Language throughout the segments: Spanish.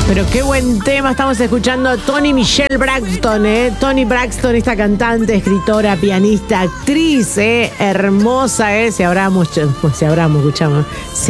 Pero qué buen tema estamos escuchando. Toni Michelle Braxton, Toni Braxton, esta cantante, escritora, pianista, actriz, hermosa, se habremos, escuchamos,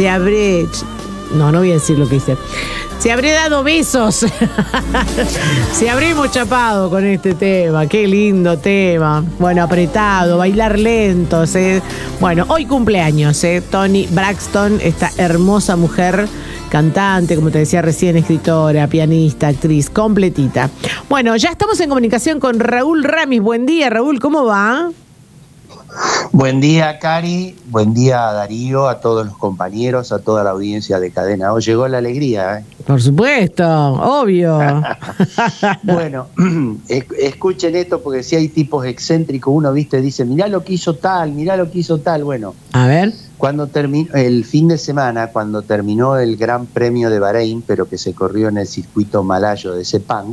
no voy a decir lo que dice. Se habré dado besos. Se habremos chapado con este tema. Qué lindo tema. Bueno, apretado, bailar lento. Bueno, hoy cumpleaños, Toni Braxton, esta hermosa mujer, cantante, como te decía recién, escritora, pianista, actriz, completita. Bueno, ya estamos en comunicación con Raúl Ramis. Buen día, Raúl, ¿cómo va? Buen día, Cari. Buen día, Darío, a todos los compañeros, a toda la audiencia de Cadena. Hoy llegó la alegría, Por supuesto, obvio. Bueno, escuchen esto, porque si hay tipos excéntricos, uno, dice, mirá lo que hizo tal, Bueno, a ver. Cuando terminó el fin de semana, cuando terminó el Gran Premio de Bahrein, pero que se corrió en el circuito malayo de Sepang,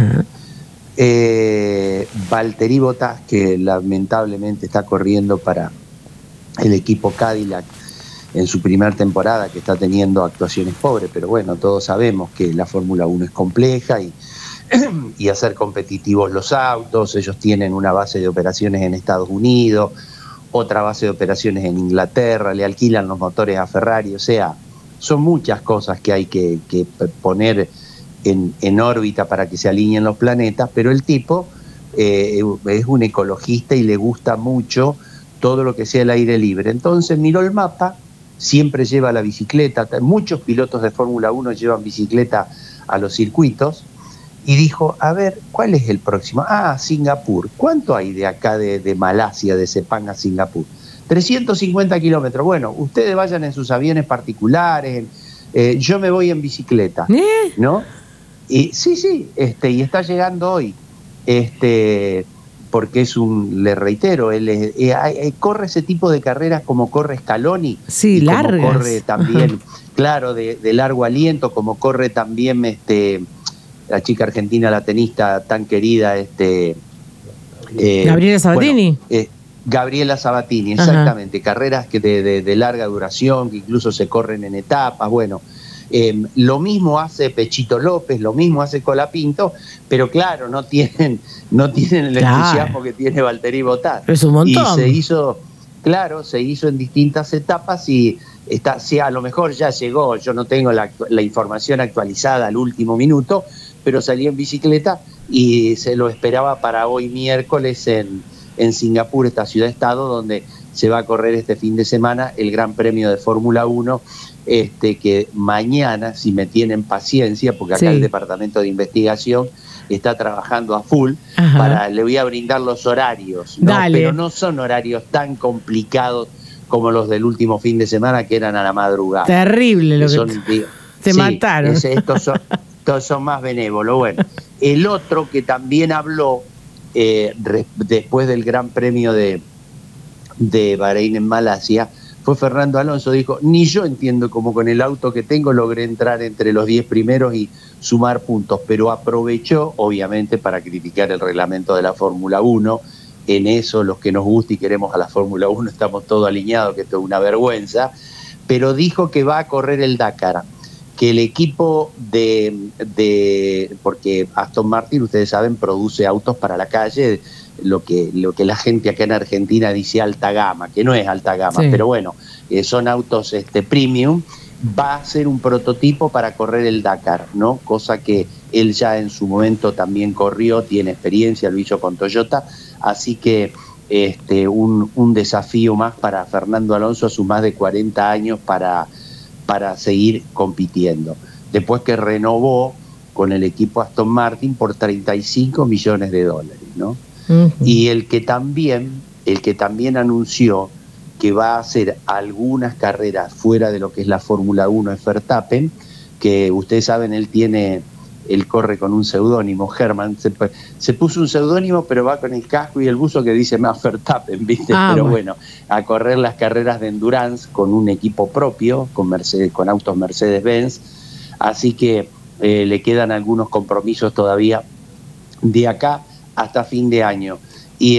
Valtteri Bottas, que lamentablemente está corriendo para el equipo Cadillac en su primera temporada, que está teniendo actuaciones pobres, pero bueno, todos sabemos que la Fórmula 1 es compleja y hacer competitivos los autos. Ellos tienen una base de operaciones en Estados Unidos, otra base de operaciones en Inglaterra, le alquilan los motores a Ferrari, o sea, son muchas cosas que hay que poner en órbita para que se alineen los planetas, pero el tipo es un ecologista y le gusta mucho todo lo que sea el aire libre. Entonces miró el mapa, siempre lleva la bicicleta, muchos pilotos de Fórmula 1 llevan bicicleta a los circuitos, y dijo, a ver, ¿cuál es el próximo? Singapur. ¿Cuánto hay de acá de Malasia, de Sepang a Singapur? 350 kilómetros. Bueno, ustedes vayan en sus aviones particulares, yo me voy en bicicleta, ¿no? Y sí, y está llegando hoy, porque le reitero, él corre ese tipo de carreras como corre Scaloni, sí, largas, como corre también, claro, de largo aliento, como corre también la chica argentina, la tenista tan querida, Gabriela Sabatini. Bueno, Gabriela Sabatini, exactamente. Ajá. Carreras que de larga duración, que incluso se corren en etapas. Bueno, lo mismo hace Pechito López, lo mismo hace Colapinto, pero claro, no tienen el entusiasmo que tiene Valtteri Bottas. Es un montón. Y se hizo en distintas etapas y a lo mejor ya llegó. Yo no tengo la información actualizada al último minuto, pero salió en bicicleta y se lo esperaba para hoy miércoles en Singapur, esta ciudad-estado donde se va a correr este fin de semana el Gran Premio de Fórmula 1, que mañana, si me tienen paciencia, porque acá el Departamento de Investigación está trabajando a full, le voy a brindar los horarios, ¿no? Pero no son horarios tan complicados como los del último fin de semana, que eran a la madrugada. Terrible lo que te mataron. Estos son más benévolos. Bueno, el otro que también habló después del Gran Premio de Bahrein en Malasia fue Fernando Alonso. Dijo, ni yo entiendo cómo con el auto que tengo logré entrar entre los 10 primeros y sumar puntos, pero aprovechó, obviamente, para criticar el reglamento de la Fórmula 1. En eso, los que nos gusta y queremos a la Fórmula 1, estamos todos alineados, que esto es una vergüenza, pero dijo que va a correr el Dakar, que el equipo porque Aston Martin, ustedes saben, produce autos para la calle, lo que la gente acá en Argentina dice alta gama, que no es alta gama, pero bueno, son autos premium. Va a ser un prototipo para correr el Dakar, ¿no? Cosa que él ya en su momento también corrió, tiene experiencia, lo hizo con Toyota, así que un desafío más para Fernando Alonso a sus más de 40 años para seguir compitiendo. Después que renovó con el equipo Aston Martin por $35 millones, ¿no? Y el que también anunció que va a hacer algunas carreras fuera de lo que es la Fórmula 1 es Verstappen, que ustedes saben, él corre con un seudónimo, Herman, se puso un seudónimo, pero va con el casco y el buzo que dice más Verstappen, ¿viste? Pero bueno, a correr las carreras de endurance con un equipo propio, con autos Mercedes-Benz, así que le quedan algunos compromisos todavía de acá hasta fin de año. Y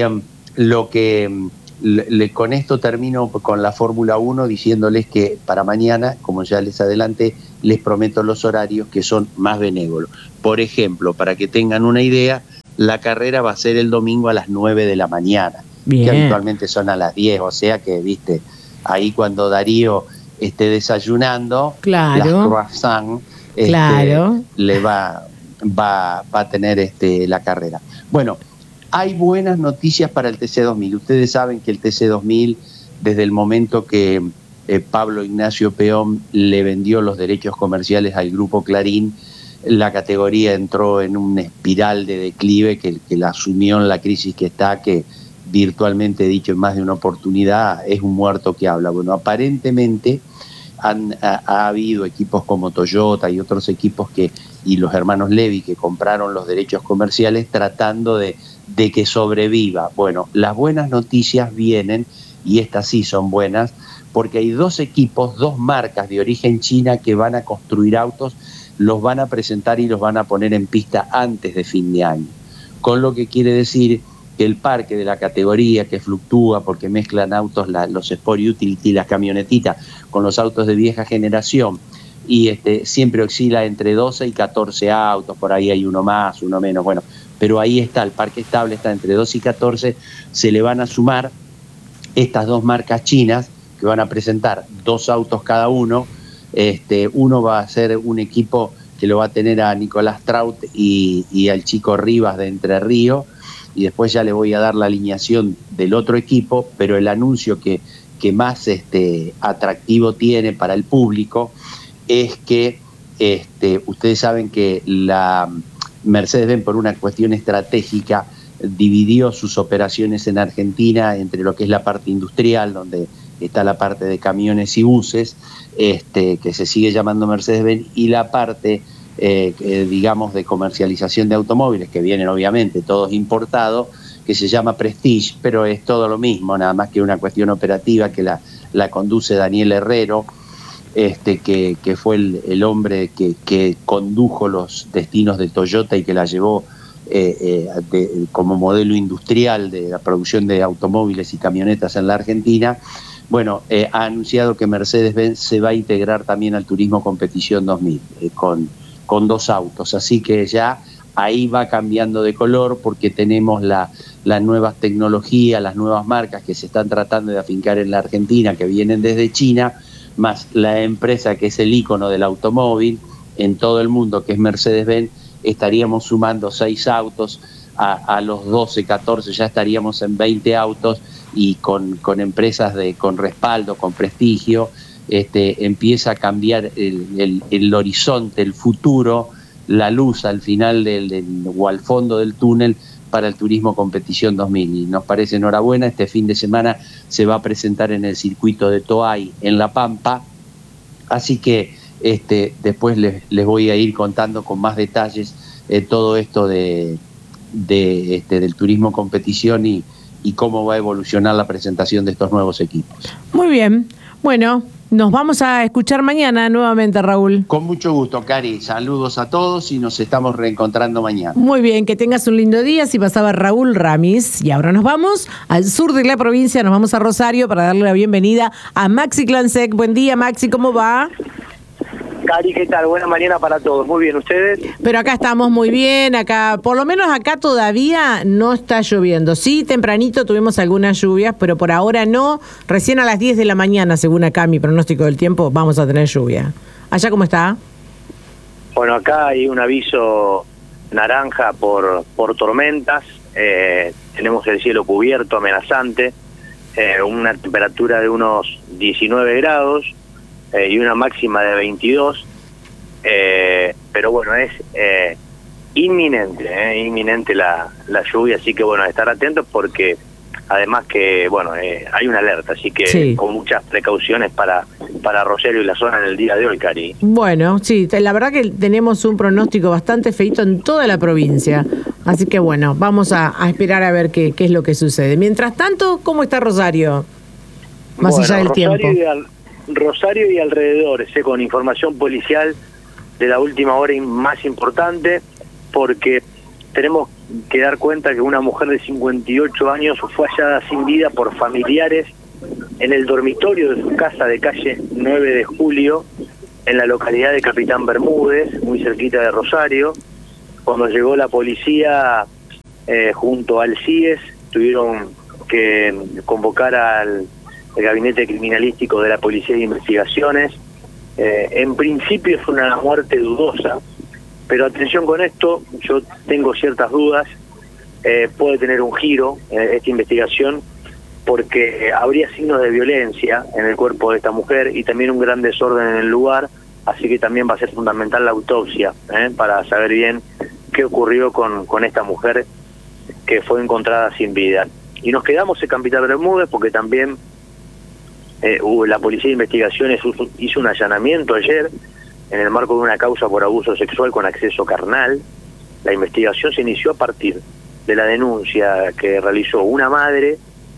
con esto termino con la Fórmula 1 diciéndoles que para mañana, como ya les adelanté, les prometo los horarios que son más benévolos. Por ejemplo, para que tengan una idea, la carrera va a ser el domingo a las 9 de la mañana, Bien. que habitualmente son a las 10, o sea que, viste, ahí cuando Darío esté desayunando, Claro. las croissants, Claro. le va a tener la carrera. Bueno, hay buenas noticias para el TC2000. Ustedes saben que el TC2000, desde el momento que Pablo Ignacio Peón le vendió los derechos comerciales al Grupo Clarín, la categoría entró en una espiral de declive que la asumió en la crisis que está, que virtualmente, dicho en más de una oportunidad, es un muerto que habla. Bueno, aparentemente ha habido equipos como Toyota y otros equipos y los hermanos Levy que compraron los derechos comerciales tratando de que sobreviva. Bueno, las buenas noticias vienen, y estas sí son buenas, porque hay dos equipos, dos marcas de origen china que van a construir autos, los van a presentar y los van a poner en pista antes de fin de año. Con lo que quiere decir que el parque de la categoría, que fluctúa porque mezclan autos, los Sport Utility, las camionetitas, con los autos de vieja generación, y siempre oscila entre 12 y 14 autos, por ahí hay uno más, uno menos, bueno, pero ahí está, el parque estable está entre 12 y 14, se le van a sumar estas dos marcas chinas que van a presentar dos autos cada uno. Uno va a ser un equipo que lo va a tener a Nicolás Traut y al Chico Rivas de Entre Ríos, y después ya le voy a dar la alineación del otro equipo, pero el anuncio que más atractivo tiene para el público es que ustedes saben que la Mercedes-Benz, por una cuestión estratégica, dividió sus operaciones en Argentina entre lo que es la parte industrial, donde está la parte de camiones y buses, que se sigue llamando Mercedes-Benz, y la parte, digamos, de comercialización de automóviles, que vienen obviamente todos importados, que se llama Prestige, pero es todo lo mismo, nada más que una cuestión operativa que la conduce Daniel Herrero, que fue el hombre que condujo los destinos de Toyota y que la llevó como modelo industrial de la producción de automóviles y camionetas en la Argentina. Bueno, ha anunciado que Mercedes-Benz se va a integrar también al Turismo Competición 2000 con dos autos, así que ya ahí va cambiando de color porque tenemos las nuevas tecnologías, las nuevas marcas que se están tratando de afincar en la Argentina, que vienen desde China, más la empresa que es el ícono del automóvil en todo el mundo, que es Mercedes-Benz. Estaríamos sumando 6 autos, a los 12, 14 ya estaríamos en 20 autos, y con empresas con respaldo, con prestigio, empieza a cambiar el horizonte, el futuro, la luz al final o al fondo del túnel para el Turismo Competición 2000. Y nos parece enhorabuena, este fin de semana se va a presentar en el circuito de Toay, en La Pampa, así que después les voy a ir contando con más detalles todo esto del Turismo Competición y cómo va a evolucionar la presentación de estos nuevos equipos. Muy bien, bueno, nos vamos a escuchar mañana nuevamente, Raúl. Con mucho gusto, Cari. Saludos a todos y nos estamos reencontrando mañana. Muy bien, que tengas un lindo día. Si pasaba Raúl Ramis. Y ahora nos vamos al sur de la provincia, nos vamos a Rosario para darle la bienvenida a Maxi Clansec. Buen día, Maxi, ¿cómo va? Cari, ¿qué tal? Buena mañana para todos. Muy bien, ¿ustedes? Pero acá estamos muy bien, acá, por lo menos acá todavía no está lloviendo. Sí, tempranito tuvimos algunas lluvias, pero por ahora no. Recién a las 10 de la mañana, según acá mi pronóstico del tiempo, vamos a tener lluvia. ¿Allá cómo está? Bueno, acá hay un aviso naranja por tormentas. Tenemos el cielo cubierto, amenazante, una temperatura de unos 19 grados. Y una máxima de 22, pero bueno, es inminente la lluvia, así que bueno, estar atentos porque además que, bueno, hay una alerta, así que sí, con muchas precauciones para Rosario y la zona en el día de hoy, Cari. Bueno, sí, la verdad que tenemos un pronóstico bastante feito en toda la provincia, así que bueno, vamos a esperar a ver qué es lo que sucede. Mientras tanto, ¿cómo está Rosario? Más allá del tiempo. Rosario y alrededores, con información policial de la última hora más importante, porque tenemos que dar cuenta que una mujer de 58 años fue hallada sin vida por familiares en el dormitorio de su casa de calle 9 de Julio, en la localidad de Capitán Bermúdez, muy cerquita de Rosario. Cuando llegó la policía junto al CIES, tuvieron que convocar al gabinete criminalístico de la Policía de Investigaciones. En principio fue una muerte dudosa, pero atención con esto, yo tengo ciertas dudas. Puede tener un giro esta investigación, porque habría signos de violencia en el cuerpo de esta mujer y también un gran desorden en el lugar, así que también va a ser fundamental la autopsia para saber bien qué ocurrió con esta mujer que fue encontrada sin vida. Y nos quedamos en Capitán Bermúdez porque también la Policía de Investigaciones hizo un allanamiento ayer en el marco de una causa por abuso sexual con acceso carnal. La investigación se inició a partir de la denuncia que realizó una madre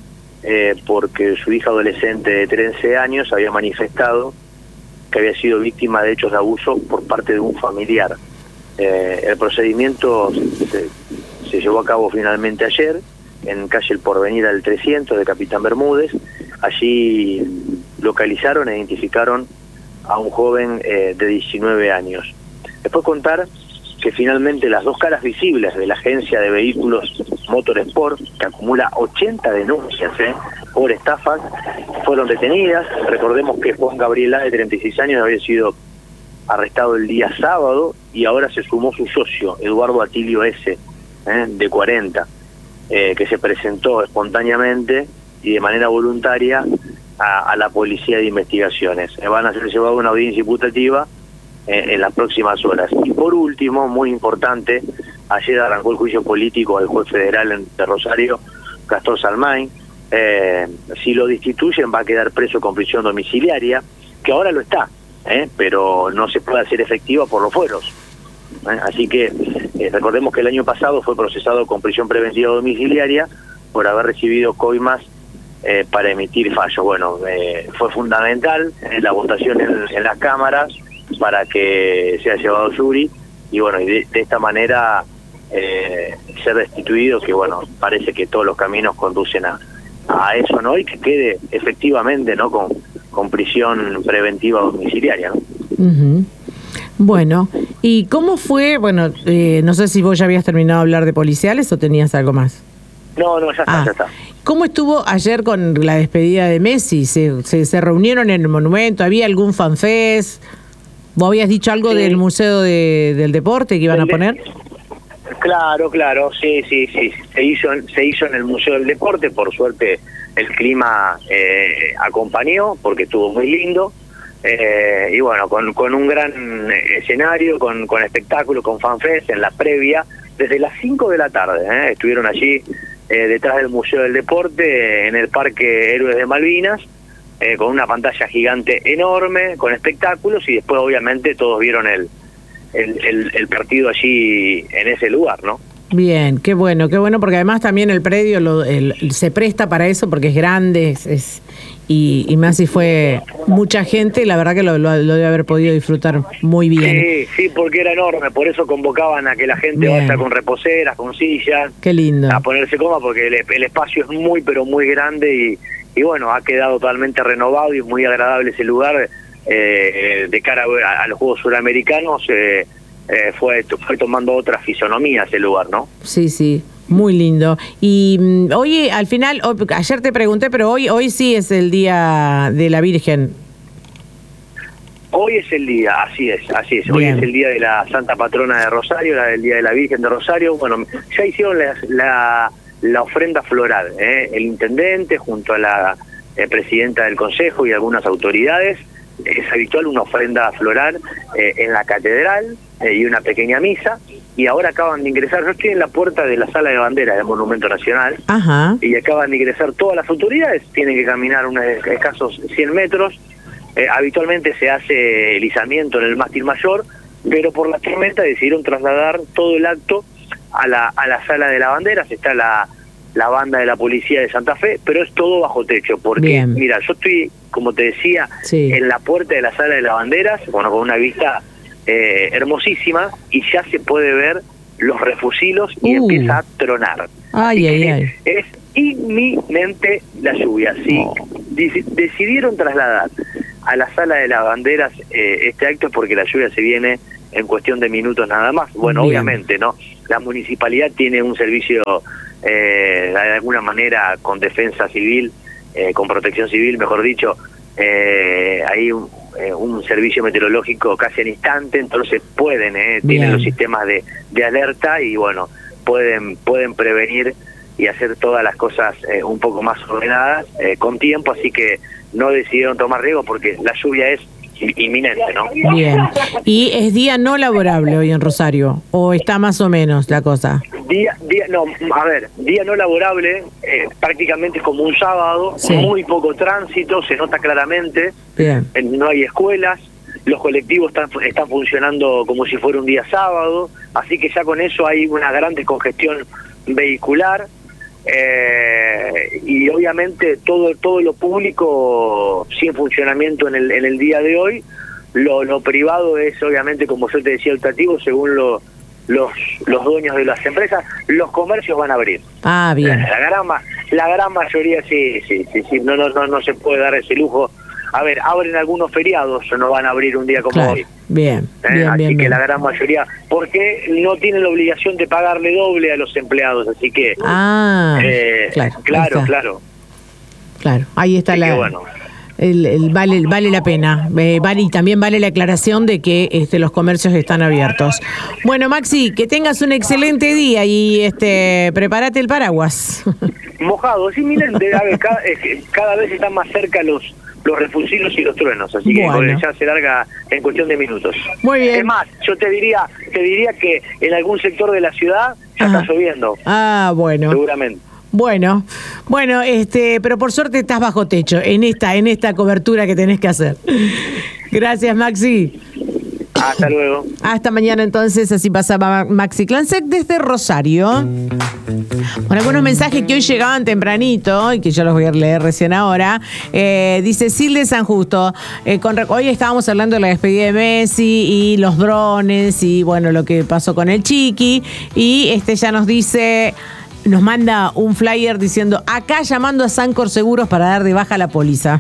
porque su hija adolescente de 13 años había manifestado que había sido víctima de hechos de abuso por parte de un familiar. El procedimiento se llevó a cabo finalmente ayer en calle El Porvenir al 300 de Capitán Bermúdez. Allí localizaron e identificaron a un joven de 19 años. Después contar que finalmente las dos caras visibles de la agencia de vehículos Motorsport, que acumula 80 denuncias por estafas, fueron detenidas. Recordemos que Juan Gabriel A, de 36 años, había sido arrestado el día sábado y ahora se sumó su socio, Eduardo Atilio S, de 40, que se presentó espontáneamente y de manera voluntaria a la Policía de Investigaciones. Van a ser llevados a una audiencia imputativa en las próximas horas. Y por último, muy importante, ayer arrancó el juicio político al juez federal de Rosario, Castor Salmain. Si lo destituyen va a quedar preso con prisión domiciliaria, que ahora lo está, pero no se puede hacer efectiva por los fueros. Así que recordemos que el año pasado fue procesado con prisión preventiva domiciliaria por haber recibido coimas para emitir fallos. Bueno, fue fundamental la votación en las cámaras para que sea llevado Yuri y bueno, y de esta manera ser destituido, que bueno, parece que todos los caminos conducen a eso, ¿no? Y que quede efectivamente, ¿no?, con prisión preventiva domiciliaria, ¿no? Uh-huh. Bueno, ¿y cómo fue? Bueno, no sé si vos ya habías terminado de hablar de policiales o tenías algo más. No, ya está. ¿Cómo estuvo ayer con la despedida de Messi? ¿Se reunieron en el monumento? ¿Había algún fanfest? ¿Vos habías dicho algo Sí. del Museo del Deporte que iban a poner? Claro, sí. Se hizo en el Museo del Deporte. Por suerte el clima acompañó porque estuvo muy lindo. Y bueno, con un gran escenario, con espectáculo, con fanfest en la previa. Desde las 5 de la tarde estuvieron allí detrás del Museo del Deporte, en el Parque Héroes de Malvinas, con una pantalla gigante enorme, con espectáculos, y después obviamente todos vieron el partido allí en ese lugar, ¿no? Bien, qué bueno, porque además también el predio se presta para eso porque es grande, y más si fue mucha gente, la verdad que lo debe haber podido disfrutar muy bien. Sí, porque era enorme, por eso convocaban a que la gente Bien. vaya con reposeras, con sillas, Qué lindo. a ponerse cómoda, porque el espacio es muy, pero muy grande, y bueno, ha quedado totalmente renovado y es muy agradable ese lugar. De cara a los Juegos Suramericanos, fue tomando otra fisonomía ese lugar, ¿no? Sí, muy lindo. Y oye, al final, ayer te pregunté, pero hoy sí es el Día de la Virgen. Hoy es el día, así es. Bien. Hoy es el día de la Santa Patrona de Rosario, el día de la Virgen de Rosario. Bueno, ya hicieron la ofrenda floral, el intendente junto a la presidenta del Consejo y algunas autoridades. Es habitual una ofrenda floral en la catedral y una pequeña misa, y ahora acaban de ingresar. Yo estoy en la puerta de la sala de bandera del Monumento Nacional. Ajá. Y acaban de ingresar todas las autoridades, tienen que caminar unos escasos 100 metros. Habitualmente se hace el izamiento en el mástil mayor, pero por la tormenta decidieron trasladar todo el acto a la sala de la bandera. Está la banda de la policía de Santa Fe, pero es todo bajo techo, porque Bien. mira, yo estoy, como te decía, Sí. en la puerta de la sala de las banderas, bueno, con una vista hermosísima, y ya se puede ver los refusilos y empieza a tronar. Ay. Es inminente la lluvia. Sí, decidieron trasladar a la Sala de las Banderas este acto es porque la lluvia se viene en cuestión de minutos nada más. Bueno, Bien. obviamente, ¿no? La municipalidad tiene un servicio de alguna manera con defensa civil, con protección civil, mejor dicho, hay un servicio meteorológico casi al instante, entonces tienen los sistemas de alerta y bueno, pueden prevenir y hacer todas las cosas un poco más ordenadas con tiempo, así que no decidieron tomar riesgo porque la lluvia es inminente, ¿no? Bien. ¿Y es día no laborable hoy en Rosario? ¿O está más o menos la cosa? Día no laborable, prácticamente como un sábado, Sí. muy poco tránsito, se nota claramente, Bien. no hay escuelas, los colectivos están funcionando como si fuera un día sábado, así que ya con eso hay una gran descongestión vehicular, y obviamente todo lo público sin funcionamiento en el día de hoy. Lo privado es obviamente, como yo te decía, optativo según los dueños de las empresas. Los comercios van a abrir. Ah, bien. La gran mayoría sí, no se puede dar ese lujo. A ver, abren algunos feriados, no van a abrir un día como Claro. hoy. Bien, Así que bien. la gran mayoría, porque no tienen la obligación de pagarle doble a los empleados, así que Ah, claro. Claro, ahí está Así que bueno. vale la pena. Y también vale la aclaración de que los comercios están abiertos. Bueno, Maxi, que tengas un excelente día y prepárate el paraguas. Mojado, es inminente. A ver, cada vez están más cerca los refugios y los truenos, así que Bueno. ya se larga en cuestión de minutos. Muy bien. Es más, yo te diría que en algún sector de la ciudad ya Ajá. está lloviendo, Ah, bueno. seguramente. Bueno, pero por suerte estás bajo techo en esta cobertura que tenés que hacer. Gracias, Maxi. Hasta luego. Hasta mañana entonces, así pasaba Maxi Clansec desde Rosario. Con algunos mensajes que hoy llegaban tempranito y que yo los voy a leer recién ahora. Dice Sil de San Justo, hoy estábamos hablando de la despedida de Messi y los drones y bueno, lo que pasó con el Chiqui. Y ya nos manda un flyer diciendo, acá llamando a Sancor Seguros para dar de baja la póliza.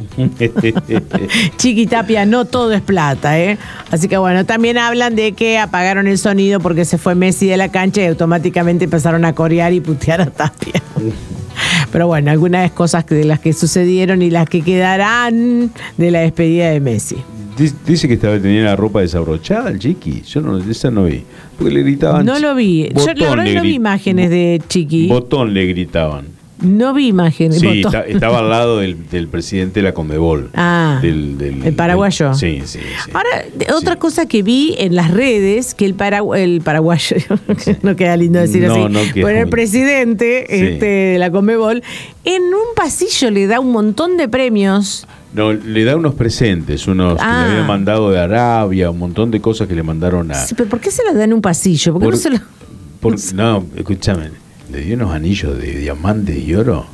Chiqui Tapia, no todo es plata, ¿eh? Así que bueno, también hablan de que apagaron el sonido porque se fue Messi de la cancha y automáticamente empezaron a corear y putear a Tapia. Pero bueno, algunas cosas de las que sucedieron y las que quedarán de la despedida de Messi. Dice que tenía la ropa desabrochada el Chiqui. Yo esa no vi. Porque le gritaban. No lo vi. Yo la verdad no vi imágenes de Chiqui. Botón le gritaban. No vi imágenes. Sí, estaba al lado del presidente de la Conmebol. Ah, el paraguayo. Sí. Ahora, otra cosa que vi en las redes, que el paraguayo, no queda lindo decir así, pero el presidente de la Conmebol, en un pasillo le da un montón de premios. No, le da unos presentes, que le habían mandado de Arabia, un montón de cosas que le mandaron a... Sí, pero ¿por qué se las da en un pasillo? ¿Por qué no se lo...? No, escúchame, le dio unos anillos de diamante y oro.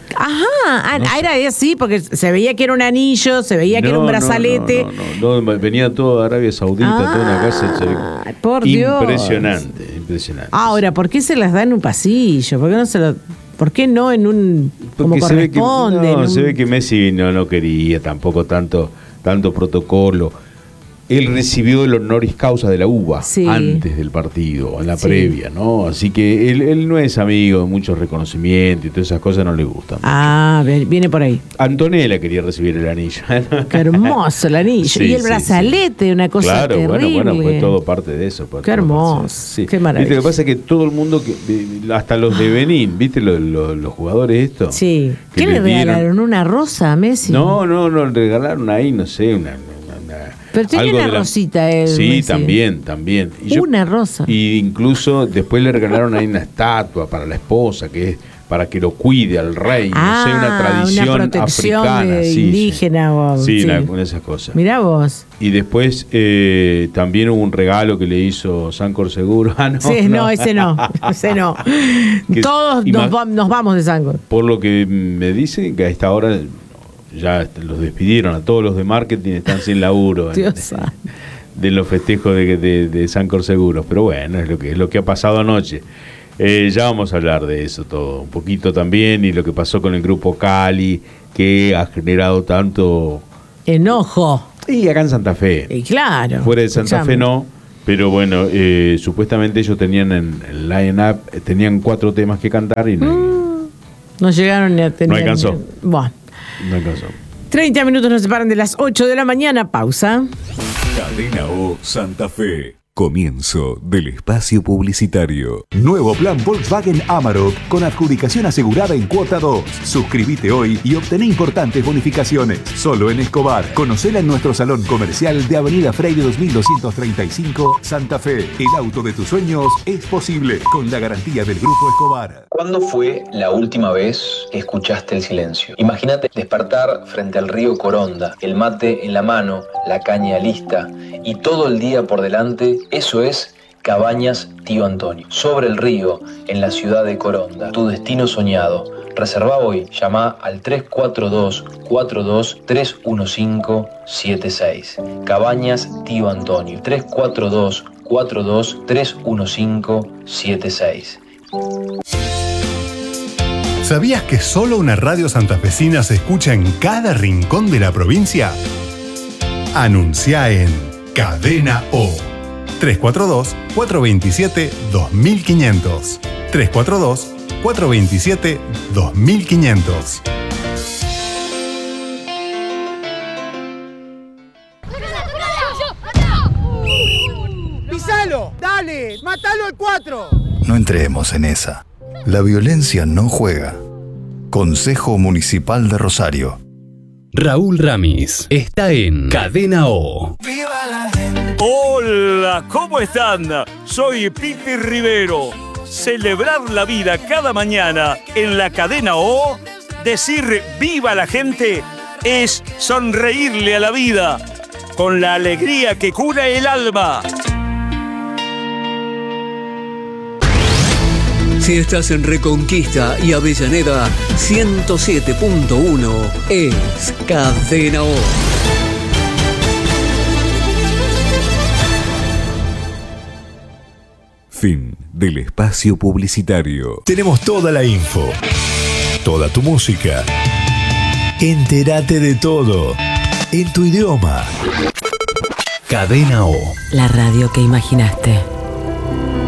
Ajá, era así, porque se veía que era un anillo, se veía que era un brazalete. No, venía todo de Arabia Saudita, toda una casa. Por Dios. Impresionante. Ahora, ¿por qué se las da en un pasillo? ¿Por qué no en un... como corresponde? Se ve que Messi no quería tampoco tanto protocolo. Él recibió el honoris causa de la UBA antes del partido, en la previa, ¿no? Así que él no es amigo de muchos reconocimientos y todas esas cosas no le gustan. Ah, viene por ahí. Antonella quería recibir el anillo. Qué hermoso el anillo. Sí, y el brazalete, una cosa terrible. Bueno, fue todo parte de eso. Qué hermoso, qué maravilla. ¿Viste? Lo que pasa es que todo el mundo, hasta los de Benín, ¿viste los jugadores estos? Sí. ¿Qué le regalaron? ¿Una rosa a Messi? No, le regalaron ahí, no sé, una pero tiene una rosita él. Sí, Messi. también. Una rosa. Y incluso después le regalaron ahí una estatua para la esposa, que es para que lo cuide al rey. No sé, una tradición una protección africana. indígena. Sí, con esas cosas. Mirá vos. Y después también hubo un regalo que le hizo Sancor Seguro. Ese no. Todos nos vamos de Sancor. Por lo que me dicen que a esta hora ya los despidieron, a todos los de marketing están sin laburo de los festejos de Sancor Seguros, pero bueno, es lo que ha pasado anoche. Ya vamos a hablar de eso todo, un poquito también, y lo que pasó con el grupo Cali, que ha generado tanto enojo. Y acá en Santa Fe. Y claro. Fuera de Santa Fe no, pero bueno, supuestamente ellos tenían en el line-up, tenían 4 temas que cantar y no llegaron ni a tener. No alcanzó. Bueno. No alcanzó. 30 minutos nos separan de las 8 de la mañana. Pausa. Cadena O Santa Fe. Comienzo del espacio publicitario. Nuevo plan Volkswagen Amarok con adjudicación asegurada en cuota 2. Suscríbete hoy y obtené importantes bonificaciones. Solo en Escobar. Conocela en nuestro salón comercial de Avenida Freire 2235, Santa Fe. El auto de tus sueños es posible con la garantía del Grupo Escobar. ¿Cuándo fue la última vez que escuchaste el silencio? Imagínate despertar frente al río Coronda, el mate en la mano, la caña lista y todo el día por delante. Eso es Cabañas Tío Antonio. Sobre el río, en la ciudad de Coronda. Tu destino soñado. Reserva hoy. Llama al 342-42-315-76. Cabañas Tío Antonio. 342-42-315-76. ¿Sabías que solo una radio santafesina se escucha en cada rincón de la provincia? Anuncia en Cadena O. 342-427-2500. 342-427-2500. ¡Pisalo! ¡Dale! ¡Mátalo al 4! No entremos en esa. La violencia no juega. Consejo Municipal de Rosario. Raúl Ramis está en Cadena O. Hola, ¿cómo están? Soy Pipi Rivero. Celebrar la vida cada mañana en la Cadena O, decir viva la gente, es sonreírle a la vida con la alegría que cura el alma. Si estás en Reconquista y Avellaneda, 107.1 es Cadena O. Fin del espacio publicitario. Tenemos toda la info, toda tu música. Entérate de todo en tu idioma. Cadena O. La radio que imaginaste.